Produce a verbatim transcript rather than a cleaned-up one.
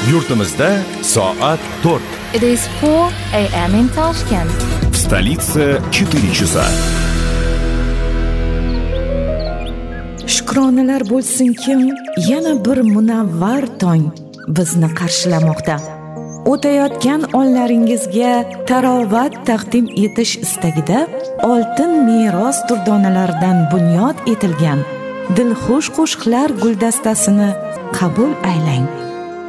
Yurtimizda soat to'rt. It is four a m in Tashkent. Stolica четыре часа. Shukronalar bo'lsinki, yana bir munavvar tong bizni qarshilamoqda. O'tayotgan onlaringizga tarovat taqdim etish istagida oltin meros durdonalaridan bunyod etilgan dilxush qo'shiqlar guldastasini qabul aylang.